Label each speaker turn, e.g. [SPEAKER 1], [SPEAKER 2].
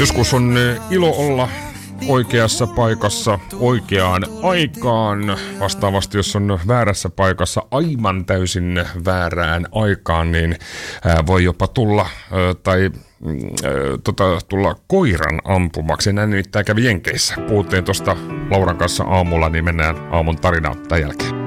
[SPEAKER 1] Joskus on ilo olla oikeassa paikassa oikeaan aikaan. Vastaavasti, jos on väärässä paikassa aivan täysin väärään aikaan, niin voi jopa tulla tulla koiran ampumaksi. Näin nimittäin kävi Jenkeissä. Puhuttiin tuosta Lauran kanssa aamulla, niin mennään aamun tarinaan tämän jälkeen.